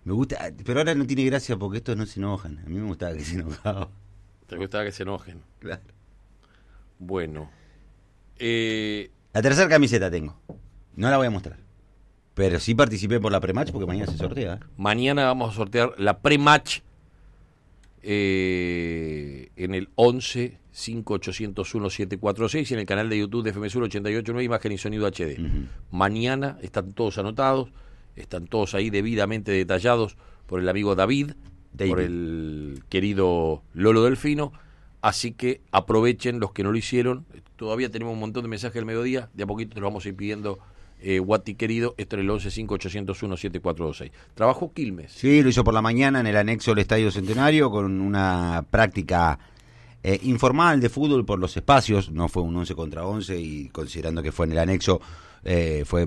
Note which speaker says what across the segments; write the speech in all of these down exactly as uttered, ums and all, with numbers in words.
Speaker 1: Me gusta, pero ahora no tiene gracia porque estos no se enojan. A mí me gustaba que se enojaban.
Speaker 2: ¿Te gustaba que se enojen?
Speaker 1: Claro.
Speaker 2: Bueno. Eh,
Speaker 1: La tercera camiseta tengo. No la voy a mostrar. Pero sí participé por la pre-match porque mañana se sortea.
Speaker 2: mañana vamos a sortear la pre-match eh, en el once cinco ocho cero uno siete cuatro seis y en el canal de YouTube de F M Sur ochenta y ocho nueve, imagen y sonido H D. Uh-huh. Mañana están todos anotados, están todos ahí debidamente detallados por el amigo David, David, por el querido Lolo Delfino, así que aprovechen los que no lo hicieron. Todavía tenemos un montón de mensajes del mediodía, de a poquito te lo vamos a ir pidiendo. Eh, Guati querido, esto en el once cinco ocho cero uno siete cuatro dos seis. Trabajó Quilmes.
Speaker 1: Sí, lo hizo por la mañana en el anexo del Estadio Centenario con una práctica eh, informal de fútbol por los espacios. No fue un once contra once y considerando que fue en el anexo, eh, fue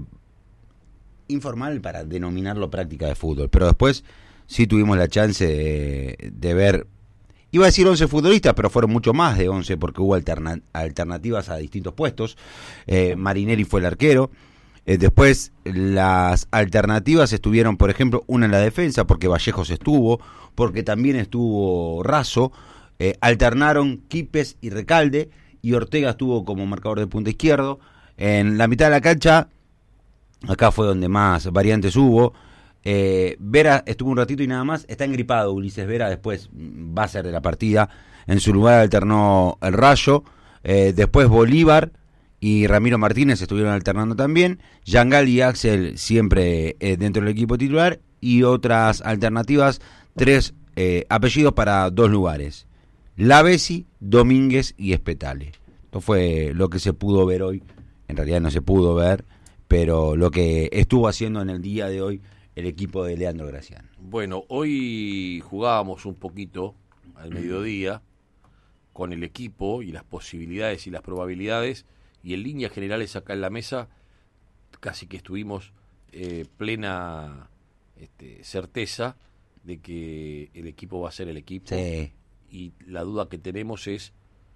Speaker 1: informal para denominarlo práctica de fútbol. Pero después sí tuvimos la chance de, de ver, iba a decir once futbolistas, pero fueron mucho más de once porque hubo alterna, alternativas a distintos puestos. Eh, Marinelli fue el arquero. Eh, después las alternativas estuvieron, por ejemplo, una en la defensa, porque Vallejos estuvo, porque también estuvo Razo, eh, alternaron Quipes y Recalde, y Ortega estuvo como marcador de punta izquierdo. En la mitad de la cancha, acá fue donde más variantes hubo, eh, Vera estuvo un ratito y nada más, está engripado Ulises Vera, después va a ser de la partida, en su lugar alternó el Rayo, eh, después Bolívar y Ramiro Martínez estuvieron alternando también, Yangal y Axel siempre eh, dentro del equipo titular, y otras alternativas, tres eh, apellidos para dos lugares, Lavesi, Domínguez y Espetale. Esto fue lo que se pudo ver hoy, en realidad no se pudo ver, pero lo que estuvo haciendo en el día de hoy el equipo de Leandro Gracián.
Speaker 2: Bueno, hoy jugábamos un poquito al mediodía con el equipo y las posibilidades y las probabilidades, y en líneas generales acá en la mesa casi que estuvimos eh, plena este, certeza de que el equipo va a ser el equipo.
Speaker 1: Sí.
Speaker 2: Y la duda que tenemos es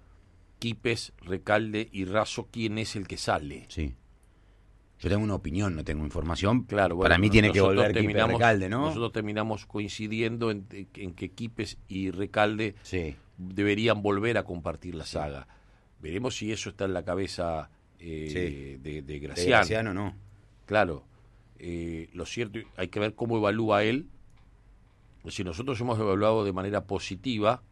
Speaker 2: Quipes, Recalde y Razo, ¿quién es el que sale?
Speaker 1: Sí. Yo tengo una opinión, no tengo información.
Speaker 2: Claro, bueno,
Speaker 1: para mí tiene que volver Quipes Recalde, ¿no?
Speaker 2: Nosotros terminamos coincidiendo en, en que Quipes y Recalde
Speaker 1: sí.
Speaker 2: deberían volver a compartir la saga. Veremos si eso está en la cabeza eh,
Speaker 1: sí.
Speaker 2: de, de Gracián.
Speaker 1: De Gracián o no.
Speaker 2: Claro. Eh, lo cierto, hay que ver cómo evalúa él. Si nosotros hemos evaluado de manera positiva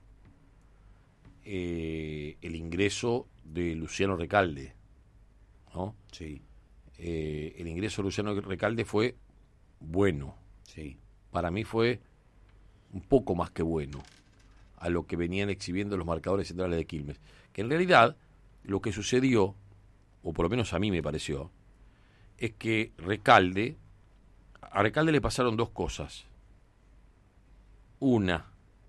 Speaker 2: eh, el ingreso de Luciano Recalde, ¿no?
Speaker 1: Sí.
Speaker 2: Eh, el ingreso de Luciano Recalde fue bueno.
Speaker 1: Sí.
Speaker 2: Para mí fue un poco más que bueno a lo que venían exhibiendo los marcadores centrales de Quilmes. Que en realidad lo que sucedió, o por lo menos a mí me pareció, es que Recalde, a Recalde le pasaron dos cosas. Una,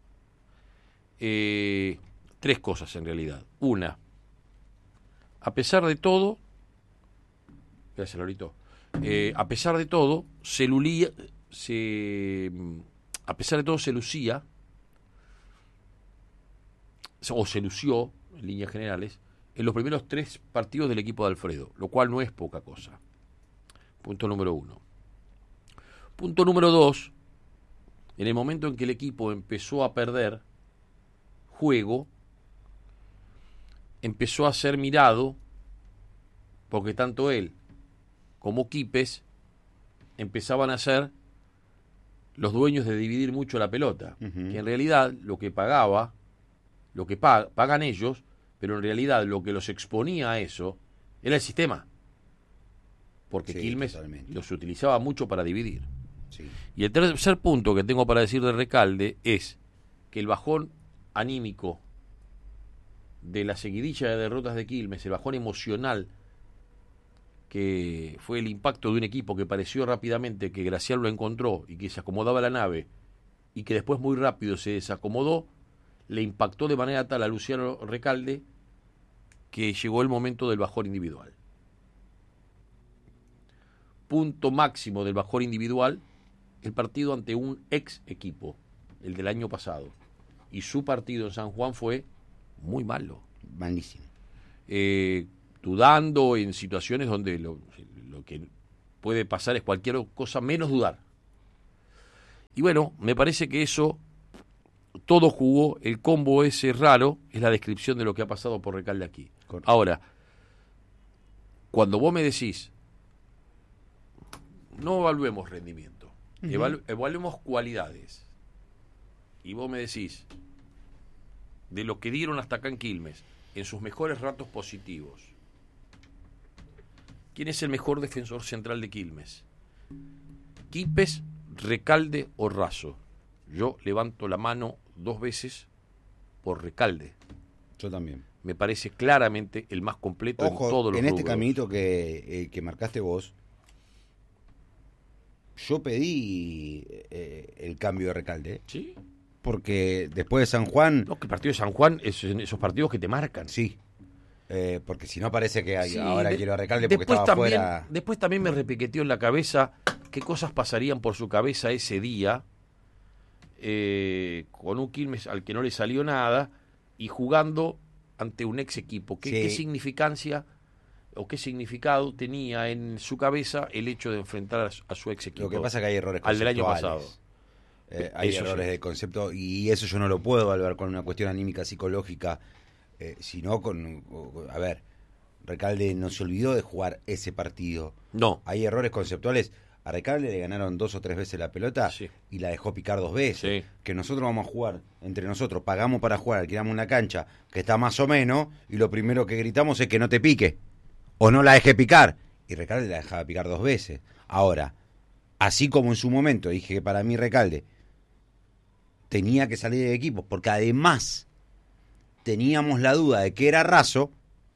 Speaker 2: eh, tres cosas en realidad. Una, a pesar de todo, gracias Lorito, eh, a pesar de todo, se lulía, se, a pesar de todo se lucía, o se lució, en líneas generales, en los primeros tres partidos del equipo de Alfredo, lo cual no es poca cosa. Punto número uno. Punto número dos, en el momento en que el equipo empezó a perder juego, empezó a ser mirado, porque tanto él como Quipes empezaban a ser los dueños de dividir mucho la pelota, uh-huh. que en realidad lo que pagaba, lo que pag- pagan ellos, pero en realidad lo que los exponía a eso era el sistema, porque sí, Quilmes totalmente. Los utilizaba mucho para dividir.
Speaker 1: Sí.
Speaker 2: Y el tercer punto que tengo para decir de Recalde es que el bajón anímico de la seguidilla de derrotas de Quilmes, el bajón emocional, que fue el impacto de un equipo que pareció rápidamente que Gracián lo encontró y que se acomodaba la nave y que después muy rápido se desacomodó, le impactó de manera tal a Luciano Recalde que llegó el momento del bajón individual. Punto máximo del bajón individual, el partido ante un ex equipo, el del año pasado. Y su partido en San Juan fue muy malo.
Speaker 1: Malísimo.
Speaker 2: Eh, dudando en situaciones donde lo, lo que puede pasar es cualquier cosa menos dudar. Y bueno, me parece que eso, todo jugó, el combo ese raro, es la descripción de lo que ha pasado por Recalde aquí. Correcto. Ahora, cuando vos me decís, no evaluemos rendimiento, uh-huh. evalu- evaluemos cualidades, y vos me decís, de lo que dieron hasta acá en Quilmes, en sus mejores ratos positivos, ¿quién es el mejor defensor central de Quilmes? ¿Quipes, Recalde o Razo? Yo levanto la mano dos veces por Recalde.
Speaker 1: Yo también.
Speaker 2: Me parece claramente el más completo. Ojo, en todos los
Speaker 1: en
Speaker 2: rubros.
Speaker 1: Este caminito que, eh, que marcaste vos, yo pedí eh, el cambio de Recalde.
Speaker 2: Sí.
Speaker 1: Porque después de San Juan...
Speaker 2: No, que el partido de San Juan es esos partidos que te marcan.
Speaker 1: Sí. Eh, porque si no parece que hay, sí, ahora
Speaker 2: de,
Speaker 1: quiero a Recalde porque
Speaker 2: después
Speaker 1: estaba
Speaker 2: también,
Speaker 1: fuera...
Speaker 2: Después también me repiqueteó en la cabeza qué cosas pasarían por su cabeza ese día eh, con un Quilmes al que no le salió nada y jugando ante un ex equipo. ¿Qué, sí. ¿Qué significancia o qué significado tenía en su cabeza el hecho de enfrentar a su, a su ex equipo?
Speaker 1: Lo que pasa es que hay errores
Speaker 2: al del año pasado.
Speaker 1: Eh, hay eso errores sí. de concepto y eso yo no lo puedo evaluar con una cuestión anímica psicológica, eh, sino con, a ver, Recalde no se olvidó de jugar ese partido.
Speaker 2: No.
Speaker 1: Hay errores conceptuales. A Recalde le ganaron dos o tres veces la pelota
Speaker 2: sí.
Speaker 1: y la dejó picar dos veces.
Speaker 2: Sí.
Speaker 1: Que nosotros vamos a jugar, entre nosotros, pagamos para jugar, alquilamos una cancha que está más o menos y lo primero que gritamos es que no te pique o no la deje picar. Y Recalde la dejaba picar dos veces. Ahora, así como en su momento dije que para mí Recalde tenía que salir de equipo, porque además teníamos la duda de que era Razo,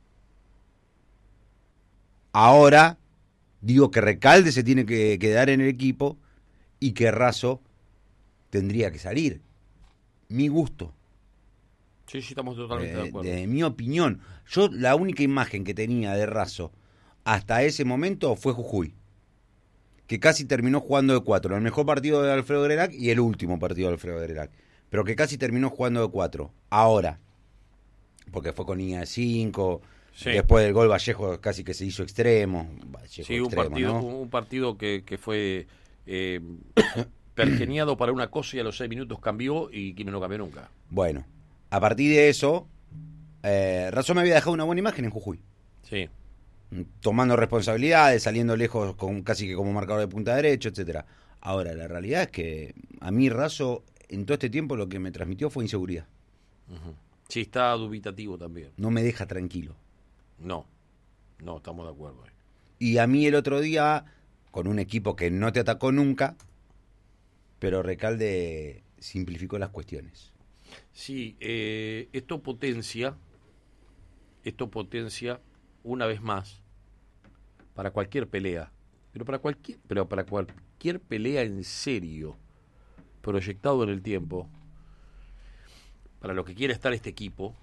Speaker 1: ahora digo que Recalde se tiene que quedar en el equipo y que Razo tendría que salir. Mi gusto.
Speaker 2: Sí, sí, estamos totalmente
Speaker 1: eh,
Speaker 2: de acuerdo.
Speaker 1: De mi opinión. Yo la única imagen que tenía de Razo hasta ese momento fue Jujuy, que casi terminó jugando de cuatro, el mejor partido de Alfredo Grelac y el último partido de Alfredo Grelac, pero que casi terminó jugando de cuatro. Ahora, porque fue con línea de cinco, sí. Después del gol Vallejo casi que se hizo extremo. Vallejo
Speaker 2: sí, un
Speaker 1: extremo,
Speaker 2: partido,
Speaker 1: ¿no?
Speaker 2: un partido que, que fue eh, pergeniado para una cosa y a los seis minutos cambió y que no cambió nunca.
Speaker 1: Bueno, a partir de eso, eh, Razo me había dejado una buena imagen en Jujuy.
Speaker 2: Sí.
Speaker 1: Tomando responsabilidades, saliendo lejos con, casi que como marcador de punta derecho, etcétera. Ahora, la realidad es que a mí Razo en todo este tiempo lo que me transmitió fue inseguridad.
Speaker 2: Uh-huh. Sí, está dubitativo también.
Speaker 1: No me deja tranquilo.
Speaker 2: No, no, estamos de acuerdo.
Speaker 1: Y a mí el otro día, con un equipo que no te atacó nunca, pero Recalde simplificó las cuestiones.
Speaker 2: Sí, eh, esto potencia, esto potencia una vez más para cualquier pelea, pero para cualquier, pero para cualquier pelea en serio, proyectado en el tiempo, para lo que quiere estar este equipo,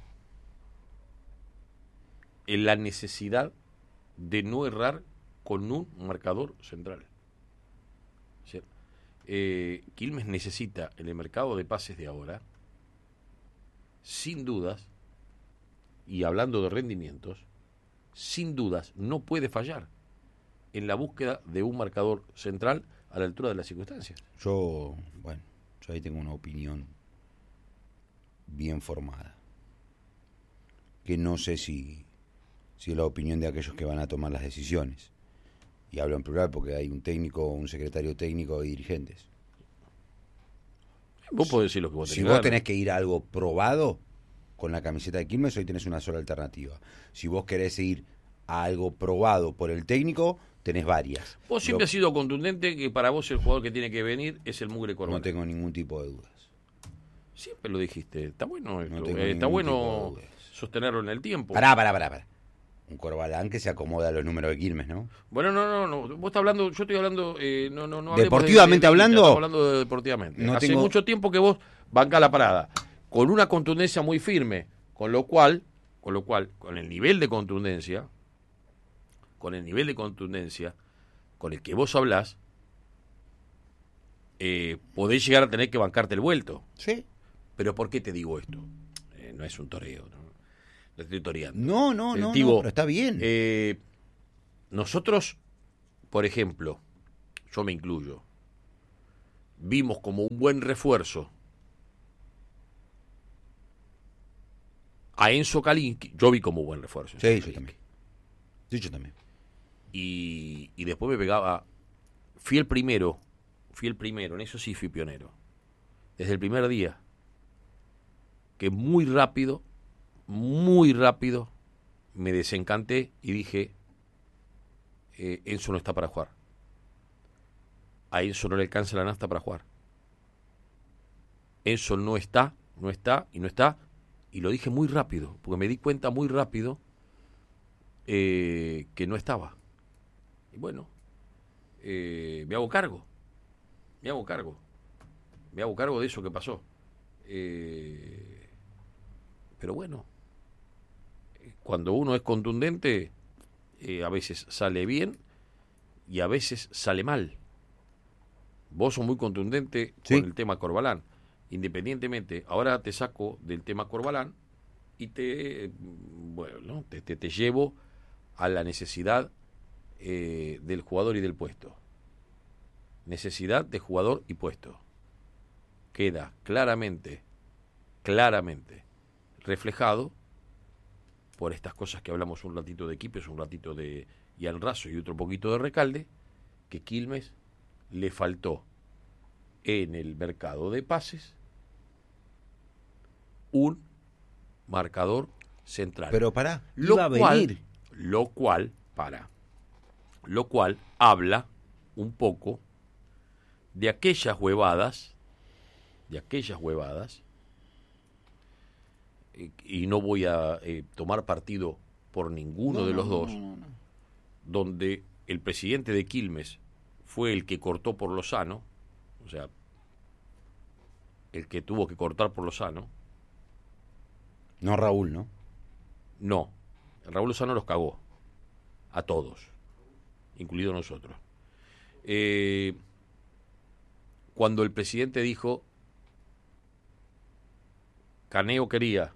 Speaker 2: en la necesidad de no errar con un marcador central. O sea, eh, Quilmes necesita en el mercado de pases de ahora, sin dudas, y hablando de rendimientos, sin dudas no puede fallar en la búsqueda de un marcador central a la altura de las circunstancias.
Speaker 1: Yo, bueno, yo ahí tengo una opinión bien formada, que no sé si, si es la opinión de aquellos que van a tomar las decisiones, y hablo en plural porque hay un técnico, un secretario técnico y dirigentes.
Speaker 2: Vos podés decir lo que vos tenés.
Speaker 1: Si vos tenés que ir a algo probado con la camiseta de Quilmes, hoy tenés una sola alternativa. Si vos querés ir a algo probado por el técnico, tenés varias.
Speaker 2: Vos siempre Lo... has sido contundente que para vos el jugador que tiene que venir es el Mugre Corbalán.
Speaker 1: No tengo ningún tipo de dudas.
Speaker 2: Siempre lo dijiste. Está bueno esto.
Speaker 1: No tengo
Speaker 2: eh, está bueno
Speaker 1: de
Speaker 2: sostenerlo en el tiempo.
Speaker 1: Pará, pará, pará, pará. Un Corbalán que se acomoda a los números de Quilmes, ¿no?
Speaker 2: Bueno, no, no, no. Vos estás hablando, yo estoy hablando, eh, no, no, no.
Speaker 1: Deportivamente
Speaker 2: de, de, de,
Speaker 1: hablando.
Speaker 2: Estamos hablando de deportivamente.
Speaker 1: No
Speaker 2: Hace
Speaker 1: tengo...
Speaker 2: mucho tiempo que vos bancás la parada, con una contundencia muy firme, con lo cual, con lo cual, con el nivel de contundencia, con el nivel de contundencia con el que vos hablás, eh, podés llegar a tener que bancarte el vuelto.
Speaker 1: Sí.
Speaker 2: Pero ¿por qué te digo esto? Eh, no es un toreo, ¿no? No estoy toreando.
Speaker 1: No, no, no,
Speaker 2: digo,
Speaker 1: no, pero está bien.
Speaker 2: Eh, nosotros, por ejemplo, yo me incluyo, vimos como un buen refuerzo a Enzo Calinski, yo vi como buen refuerzo.
Speaker 1: Sí, yo también. Sí, yo también.
Speaker 2: Y, y después me pegaba, fui el primero, fui el primero, en eso sí fui pionero. Desde el primer día, que muy rápido, muy rápido, me desencanté y dije, eh, Enzo no está para jugar. A Enzo no le alcanza la nafta para jugar. Enzo no está, no está y no está. Y lo dije muy rápido, porque me di cuenta muy rápido eh, que no estaba. Y bueno, eh, me hago cargo. Me hago cargo. Me hago cargo de eso que pasó. Eh, pero bueno, cuando uno es contundente, eh, a veces sale bien y a veces sale mal. Vos sos muy contundente
Speaker 1: ¿Sí?
Speaker 2: con el tema Corbalán. Independientemente, ahora te saco del tema Corbalán y te, bueno, ¿no? te, te, te llevo a la necesidad eh, del jugador y del puesto. Necesidad de jugador y puesto. Queda claramente, claramente reflejado por estas cosas que hablamos un ratito de Quipes, un ratito de Ian Raso y otro poquito de Recalde, que Quilmes le faltó en el mercado de pases un marcador central.
Speaker 1: Pero pará,
Speaker 2: lo
Speaker 1: iba a
Speaker 2: cual,
Speaker 1: venir.
Speaker 2: Lo cual, para, lo cual habla un poco de aquellas huevadas, de aquellas huevadas, eh, y no voy a eh, tomar partido por ninguno
Speaker 1: No,
Speaker 2: de
Speaker 1: no,
Speaker 2: los
Speaker 1: no,
Speaker 2: dos,
Speaker 1: no, no, no.
Speaker 2: donde el presidente de Quilmes fue el que cortó por Lozano, o sea, el que tuvo que cortar por Lozano.
Speaker 1: No Raúl, ¿no?
Speaker 2: No, Raúl Lozano los cagó a todos, incluido nosotros. Eh, cuando el presidente dijo, Caneo quería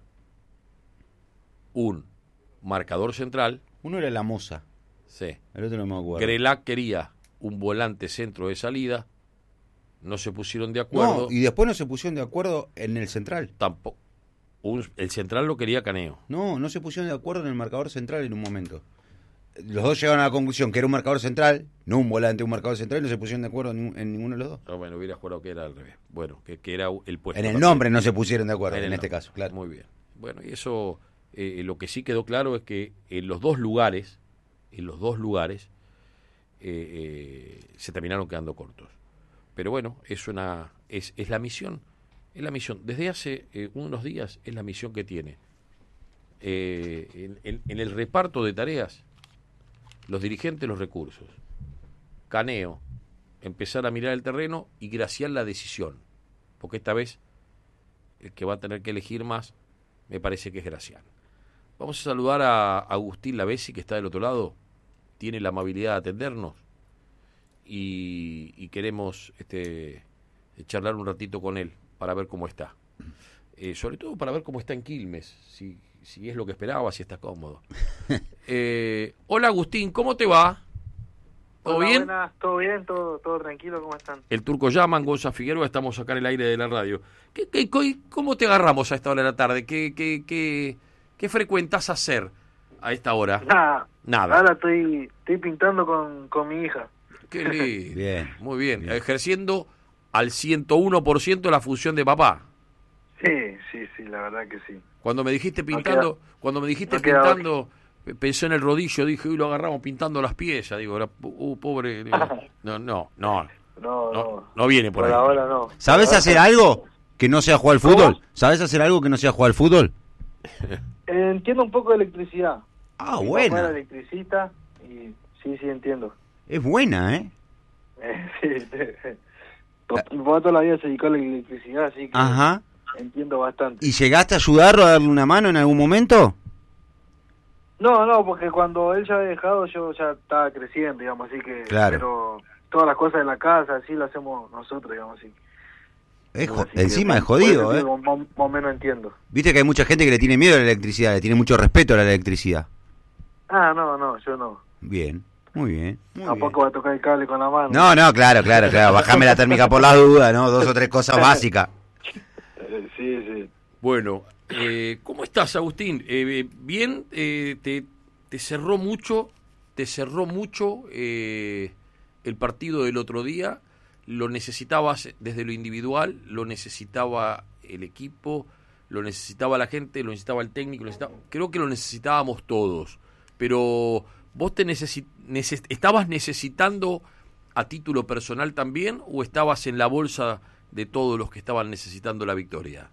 Speaker 2: un marcador central,
Speaker 1: Uno era la Moza,
Speaker 2: sí.
Speaker 1: el otro no me acuerdo.
Speaker 2: Grelac quería un volante centro de salida, no se pusieron de acuerdo.
Speaker 1: No, y después no se pusieron de acuerdo en el central.
Speaker 2: Tampoco. Un, el central lo quería Caneo.
Speaker 1: No, no se pusieron de acuerdo en el marcador central en un momento. Los dos llegaron a la conclusión que era un marcador central, no un volante, un marcador central, y no se pusieron de acuerdo en, en ninguno de los dos.
Speaker 2: No, bueno, hubiera jurado que era al revés. Bueno, que, que era el puesto.
Speaker 1: En el
Speaker 2: también.
Speaker 1: nombre no se pusieron de acuerdo, en,
Speaker 2: el
Speaker 1: este
Speaker 2: nombre.
Speaker 1: caso, claro.
Speaker 2: Muy bien. Bueno, y eso, eh, lo que sí quedó claro es que en los dos lugares, en los dos lugares, eh, eh, se terminaron quedando cortos. Pero bueno, es una, es, es la misión, es la misión. Desde hace eh, unos días es la misión que tiene. Eh, en, en, en el reparto de tareas, los dirigentes, los recursos. Caneo, empezar a mirar el terreno y graciar la decisión. Porque esta vez el que va a tener que elegir más, me parece que es Gracián. Vamos a saludar a Agustín Lavesi, que está del otro lado, tiene la amabilidad de atendernos y, y queremos este, charlar un ratito con él para ver cómo está. Eh, sobre todo para ver cómo está en Quilmes, si, si es lo que esperaba, si está cómodo. Eh, hola Agustín, ¿cómo te va? ¿Todo
Speaker 3: Hola,
Speaker 2: bien?
Speaker 3: Buenas, todo bien, todo, todo tranquilo, ¿cómo están?
Speaker 2: El Turco llaman, Gonza Figueroa, estamos acá en el aire de la radio. ¿Qué, qué, qué, ¿Cómo te agarramos a esta hora de la tarde? ¿Qué, qué, qué, qué frecuentás hacer a esta hora?
Speaker 3: Nada,
Speaker 2: Nada.
Speaker 3: ahora estoy, estoy pintando con, con mi hija.
Speaker 2: Qué lindo.
Speaker 1: Bien.
Speaker 2: Muy bien.
Speaker 1: Bien.
Speaker 2: Ejerciendo al ciento uno por ciento la función de papá.
Speaker 3: Sí, sí, sí, la verdad que sí.
Speaker 2: Cuando me dijiste
Speaker 3: No
Speaker 2: pintando,
Speaker 3: queda-
Speaker 2: cuando me dijiste
Speaker 3: no queda
Speaker 2: pintando, pe- pensé en el rodillo, dije, uy, lo agarramos pintando las piezas. Digo, era, uh, pobre. digo, no, no, no,
Speaker 3: No,
Speaker 2: no,
Speaker 3: no,
Speaker 2: no viene por
Speaker 3: por
Speaker 2: ahí.
Speaker 3: ahora no.
Speaker 1: ¿Sabes
Speaker 3: Por
Speaker 1: hacer
Speaker 3: ahora-
Speaker 1: algo que no sea jugar al
Speaker 3: ¿Cómo?
Speaker 1: fútbol? ¿Sabes hacer algo que no sea jugar al fútbol?
Speaker 3: Eh, entiendo un poco de electricidad.
Speaker 1: Ah,
Speaker 3: Mi papá era
Speaker 1: buena.
Speaker 3: electricista y sí, sí, entiendo.
Speaker 1: Es buena, ¿eh?
Speaker 3: Eh, sí, sí. Mi papá toda la vida se dedicó a la electricidad, así que
Speaker 1: Ajá.
Speaker 3: entiendo bastante.
Speaker 1: ¿Y llegaste a ayudarlo a darle una mano en algún momento?
Speaker 3: No, no, porque cuando él ya había dejado yo ya estaba creciendo, digamos, así que...
Speaker 1: Claro.
Speaker 3: Pero todas las cosas de la casa, así lo hacemos nosotros, digamos, así.
Speaker 1: Es jo-
Speaker 3: Así que,
Speaker 1: encima es
Speaker 3: por eso
Speaker 1: jodido, ¿eh?
Speaker 3: digo, Más más o menos entiendo.
Speaker 1: Viste que hay mucha gente que le tiene miedo a la electricidad, le tiene mucho respeto a la electricidad.
Speaker 3: Ah, no, no, yo no.
Speaker 1: Bien. Muy bien. Muy
Speaker 3: Tampoco
Speaker 1: bien.
Speaker 3: va a tocar el cable con la mano.
Speaker 1: No, no, claro, claro, claro. Bajame la térmica por las dudas, ¿no? Dos o tres cosas básicas.
Speaker 3: Eh, sí, sí.
Speaker 2: Bueno, eh, ¿cómo estás, Agustín? Eh, bien, eh, te, te cerró mucho, te cerró mucho eh, el partido del otro día. Lo necesitabas desde lo individual, lo necesitaba el equipo, lo necesitaba la gente, lo necesitaba el técnico, lo necesitaba, creo que lo necesitábamos todos. Pero vos te necesi- neces- estabas necesitando a título personal también, o estabas en la bolsa de todos los que estaban necesitando la victoria.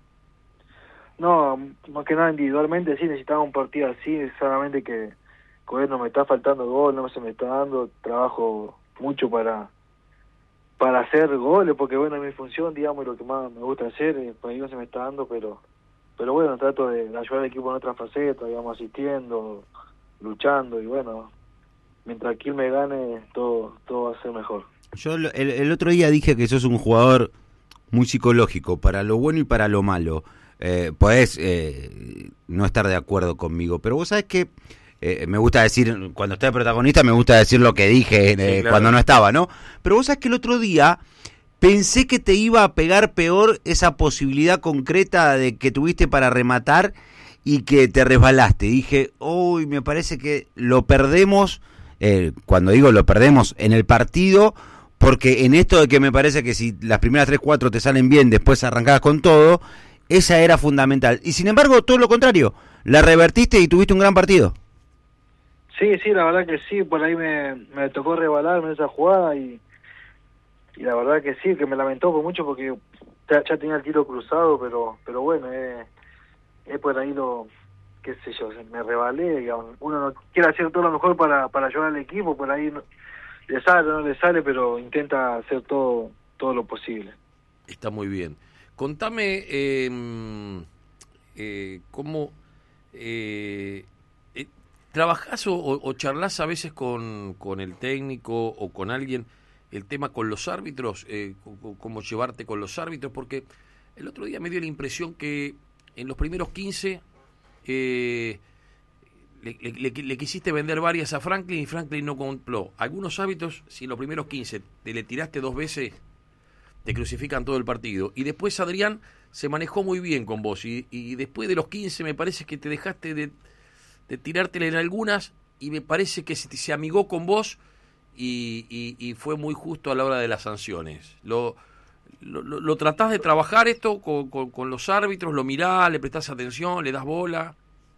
Speaker 3: No, más que nada individualmente sí necesitaba un partido así, solamente que con él no me está faltando gol, no se me está dando, trabajo mucho para para hacer goles, porque bueno, es mi función, digamos, lo que más me gusta hacer, eh, por ahí no se me está dando, pero pero bueno, trato de, de ayudar al equipo en otras facetas, digamos, asistiendo, luchando, y bueno, mientras Kiel me gane, todo todo va a ser mejor.
Speaker 1: Yo el, el otro día dije que sos un jugador muy psicológico, para lo bueno y para lo malo. Eh, podés eh, no estar de acuerdo conmigo, pero vos sabés que eh, me gusta decir, cuando estoy de protagonista me gusta decir lo que dije eh,
Speaker 2: Sí, claro.
Speaker 1: cuando no estaba, ¿no? Pero vos sabés que el otro día pensé que te iba a pegar peor esa posibilidad concreta de que tuviste para rematar y que te resbalaste. Dije, uy, me parece que lo perdemos, eh, cuando digo lo perdemos, en el partido, porque en esto de que me parece que si las primeras tres, cuatro te salen bien, después arrancabas con todo, esa era fundamental. Y sin embargo, todo lo contrario, la revertiste y tuviste un gran partido.
Speaker 3: Sí, sí, la verdad que sí, por ahí me, me tocó rebalarme en esa jugada y, y la verdad que sí, que me lamentó por mucho porque ya, ya tenía el tiro cruzado, pero pero bueno, es eh, por ahí lo, qué sé yo, me rebalé, digamos. Uno no quiere hacer todo lo mejor para, para ayudar al equipo, por ahí no, le sale o no le sale, pero intenta hacer todo todo lo posible.
Speaker 2: Está muy bien. Contame eh, eh, cómo eh, eh, trabajás o, o charlás a veces con, con el técnico o con alguien el tema con los árbitros, eh, c- cómo llevarte con los árbitros, porque el otro día me dio la impresión que en los primeros quince eh, le, le, le- le quisiste vender varias a Franklin y Franklin no compró. Algunos árbitros, si en los primeros quince te le tiraste dos veces, te crucifican todo el partido. Y después Adrián se manejó muy bien con vos. Y, y después de los quince me parece que te dejaste de, de tirártela en algunas y me parece que se, se amigó con vos y, y, y fue muy justo a la hora de las sanciones. ¿Lo, lo, lo, lo tratás de trabajar esto con, con, con los árbitros? ¿Lo mirás, le prestás atención, le das bola?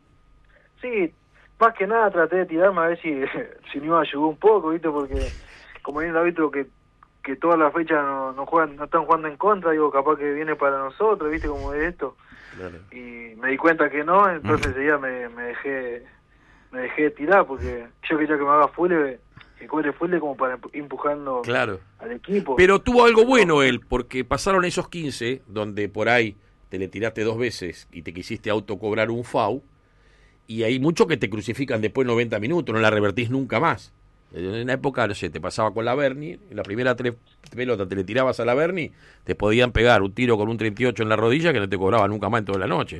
Speaker 3: Sí, más que nada traté de tirarme a ver si, si me iba a ayudar un poco, ¿viste? Porque como hay un árbitro que que todas las fechas no, no juegan, no están jugando en contra, digo, capaz que viene para nosotros, ¿viste? Como es esto.
Speaker 2: Claro.
Speaker 3: Y me di cuenta que no, entonces ese día me, me dejé me dejé tirar porque yo quería que me haga full, que cobre full como para empu- empujando
Speaker 2: Claro.
Speaker 3: al equipo.
Speaker 2: Pero tuvo algo bueno él, porque pasaron esos quince, donde por ahí te le tiraste dos veces y te quisiste autocobrar un FAU, y hay muchos que te crucifican después de noventa minutos, no la revertís nunca más. En la época, no sé, te pasaba con la Berni, en la primera tres pelotas te le tirabas a la Berni, te podían pegar un tiro con un treinta y ocho en la rodilla que no te cobraba nunca más en toda la noche.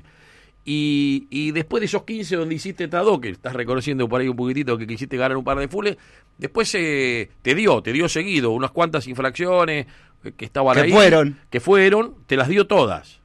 Speaker 2: Y, y después de esos quince donde hiciste Tado, que estás reconociendo por ahí un poquitito que quisiste ganar un par de fules, después eh, te dio, te dio seguido unas cuantas infracciones eh, que estaban
Speaker 1: Que
Speaker 2: ahí.
Speaker 1: fueron.
Speaker 2: Que fueron, te las dio todas.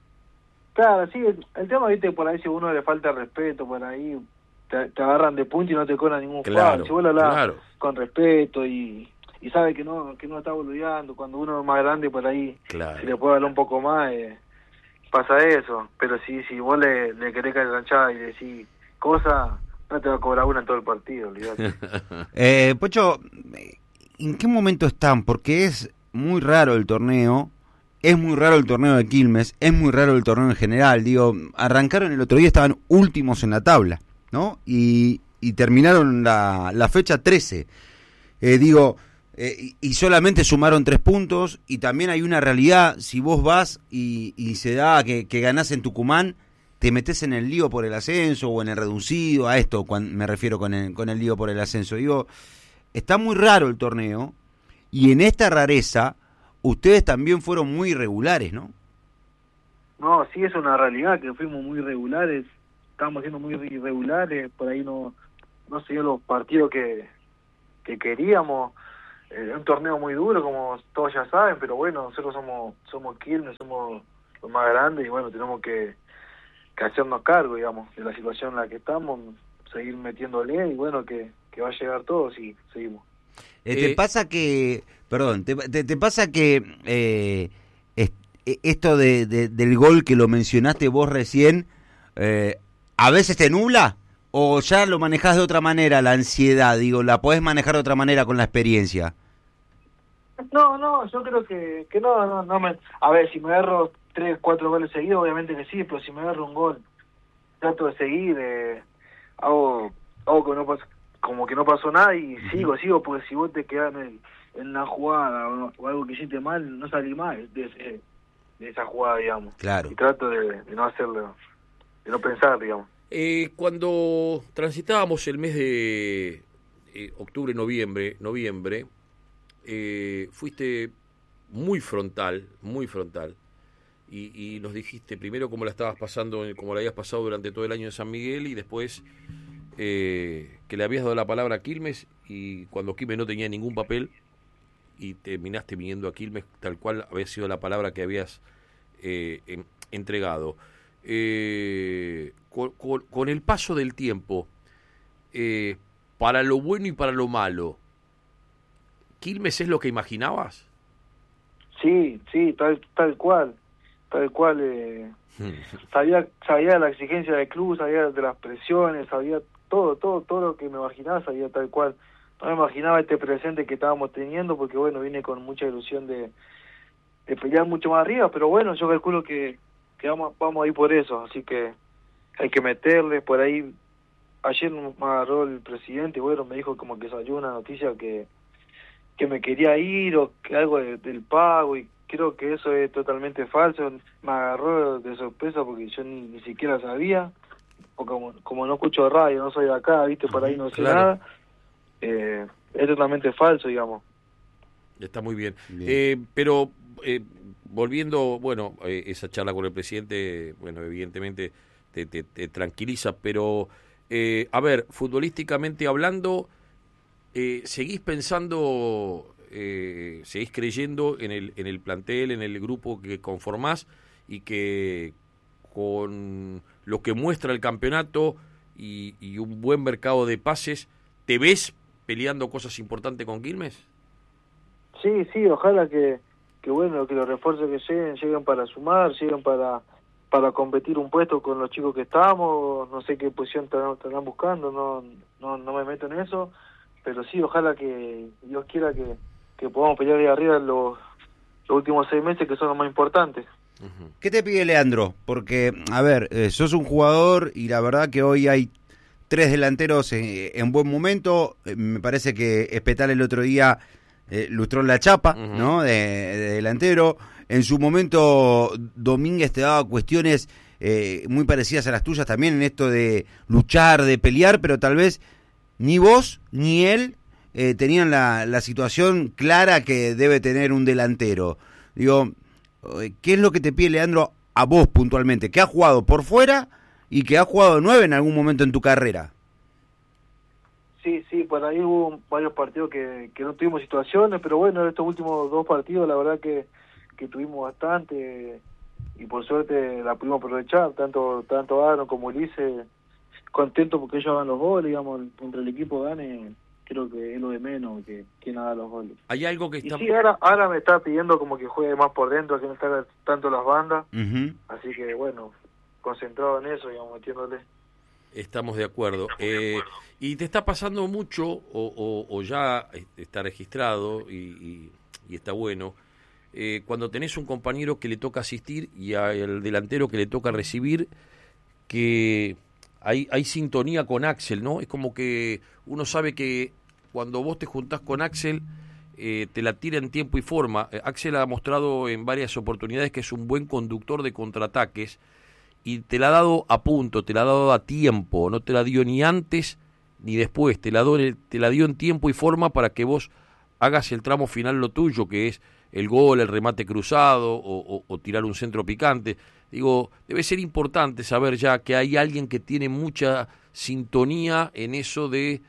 Speaker 3: Claro, sí, el, el tema, ¿viste? Por ahí si a uno le falta respeto, por ahí te, te agarran de punto y no te cobran ningún
Speaker 2: Claro,
Speaker 3: foul. Si vos lo hablás
Speaker 2: claro.
Speaker 3: con respeto y, y sabe que no que no está boludeando, cuando uno es más grande por ahí
Speaker 2: Claro.
Speaker 3: si le puede hablar un poco más, eh, pasa eso. Pero si si vos le, le querés caer y le decís cosas, no te va a cobrar una en todo el partido, olvidate.
Speaker 1: Eh, Pocho, ¿en qué momento están? Porque es muy raro el torneo, es muy raro el torneo de Quilmes, es muy raro el torneo en general. Digo, arrancaron el otro día, estaban últimos en la tabla, ¿no? Y, y terminaron la, la fecha trece. Eh, digo, eh, y, y solamente sumaron tres puntos, y también hay una realidad, si vos vas y, y se da que, que ganás en Tucumán, te metés en el lío por el ascenso o en el reducido, a esto cuando me refiero con el, con el lío por el ascenso. Digo, está muy raro el torneo, y en esta rareza ustedes también fueron muy irregulares, ¿no?
Speaker 3: No, sí es una realidad que fuimos muy irregulares, estamos siendo muy irregulares, por ahí no no se dio los partidos que que queríamos. Eh, un torneo muy duro, como todos ya saben, pero bueno, nosotros somos somos Quilmes, somos los más grandes y bueno, tenemos que, que hacernos cargo, digamos, de la situación en la que estamos, seguir metiéndole y bueno, que, que va a llegar todo si seguimos.
Speaker 1: Eh, ¿Te
Speaker 2: Eh,
Speaker 1: pasa que, perdón, te, te, te pasa que eh, es, esto de, de, del gol que lo mencionaste vos recién, eh, a veces te nubla o ya lo manejás de otra manera, la ansiedad, digo, la podés manejar de otra manera con la experiencia?
Speaker 3: No, no, yo creo que, que no, no, no me... A ver, si me agarro tres, cuatro goles seguidos, obviamente que sí, pero si me agarro un gol, trato de seguir, eh, hago, hago que no pas, como que no pasó nada y uh-huh. sigo, sigo, porque si vos te quedás en, el, en una jugada o, o algo que hiciste mal, no salís mal de, de, de esa jugada, digamos.
Speaker 1: Claro.
Speaker 3: Y trato de, de no hacerlo, de no pensar, digamos.
Speaker 2: Eh, cuando transitábamos el mes de eh, octubre, noviembre, noviembre, eh, fuiste muy frontal, muy frontal, y, y nos dijiste primero cómo la estabas pasando, cómo la habías pasado durante todo el año de San Miguel, y después eh, que le habías dado la palabra a Quilmes, y cuando Quilmes no tenía ningún papel, y terminaste viniendo a Quilmes tal cual había sido la palabra que habías eh, en, entregado. Eh, con, con, con el paso del tiempo, eh, para lo bueno y para lo malo, ¿Quilmes es lo que imaginabas?
Speaker 3: Sí, sí, tal tal cual, tal cual. Eh, sabía sabía la exigencia del club, sabía de las presiones, sabía todo, todo, todo lo que me imaginaba, sabía tal cual. No me imaginaba este presente que estábamos teniendo, porque bueno, vine con mucha ilusión de, de pelear mucho más arriba, pero bueno, yo calculo que, que vamos, vamos a ir por eso, así que hay que meterle por ahí. Ayer me agarró el presidente y bueno, me dijo como que salió una noticia que que me quería ir o que algo de, del pago, y creo que eso es totalmente falso. Me agarró de sorpresa porque yo ni, ni siquiera sabía, o como, como no escucho radio, no soy de acá, viste, por ahí no sé
Speaker 2: claro.
Speaker 3: nada, eh, es totalmente falso, digamos.
Speaker 2: Está muy bien,
Speaker 1: bien.
Speaker 2: Eh, pero eh, volviendo, bueno, eh, esa charla con el presidente, bueno, evidentemente te, te, te tranquiliza, pero eh, a ver, futbolísticamente hablando, Eh, ¿seguís pensando, eh, seguís creyendo en el, en el plantel, en el grupo que conformás y que con lo que muestra el campeonato y, y un buen mercado de pases, te ves peleando cosas importantes con Quilmes?
Speaker 3: Sí, sí, ojalá que, que bueno, que los refuerzos que lleguen, lleguen para sumar, lleguen para para competir un puesto con los chicos que estamos, no sé qué posición estarán buscando, no, no, no me meto en eso. Pero sí, ojalá que Dios quiera que, que podamos pelear de arriba los, los últimos seis meses, que son los más importantes.
Speaker 1: ¿Qué te pide Leandro? Porque, a ver, eh, sos un jugador y la verdad que hoy hay tres delanteros en, en buen momento. Eh, me parece que Espetal el otro día eh, lustró la chapa, uh-huh. ¿no? De, de delantero. En su momento Domínguez te daba cuestiones eh, muy parecidas a las tuyas también en esto de luchar, de pelear, pero tal vez ni vos ni él eh, tenían la, la situación clara que debe tener un delantero. Digo, ¿qué es lo que te pide Leandro a vos puntualmente? Que has jugado por fuera y que has jugado de nueve en algún momento en tu carrera.
Speaker 3: Sí, sí, por ahí hubo varios partidos que, que no tuvimos situaciones, pero bueno, estos últimos dos partidos la verdad que, que tuvimos bastante y por suerte la pudimos aprovechar, tanto tanto Aaron como Ulises. Contento porque ellos hagan los goles, digamos, entre el equipo gane, creo que es lo de menos que quien haga los goles.
Speaker 2: Hay algo que está...
Speaker 3: Y sí, ahora, ahora me está pidiendo como que juegue más por dentro, que no esté tanto las bandas,
Speaker 1: uh-huh.
Speaker 3: así que bueno, concentrado en eso, digamos, metiéndole.
Speaker 2: Estamos de acuerdo. Eh, y te está pasando mucho, o, o, o ya está registrado y, y, y está bueno, eh, cuando tenés un compañero que le toca asistir y al delantero que le toca recibir, que... Hay, hay sintonía con Axel, ¿no? Es como que uno sabe que cuando vos te juntás con Axel, eh, te la tira en tiempo y forma. Eh, Axel ha mostrado en varias oportunidades que es un buen conductor de contraataques y te la ha dado a punto, te la ha dado a tiempo, no te la dio ni antes ni después, te la, do, te la dio en tiempo y forma para que vos hagas el tramo final lo tuyo, que es el gol, el remate cruzado o, o, o tirar un centro picante. Digo, debe ser importante saber ya que hay alguien que tiene mucha sintonía en eso de